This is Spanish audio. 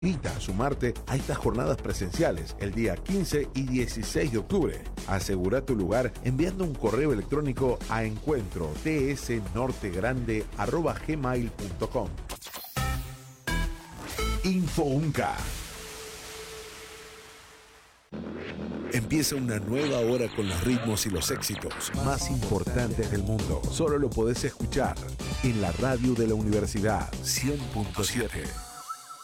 Invita a sumarte a estas jornadas presenciales el día 15 y 16 de octubre. Asegura tu lugar enviando un correo electrónico a encuentro.tsnortegrande@gmail.com. Info UNCA. Empieza una nueva hora con los ritmos y los éxitos más importantes del mundo. Solo lo podés escuchar en la radio de la universidad 100.7.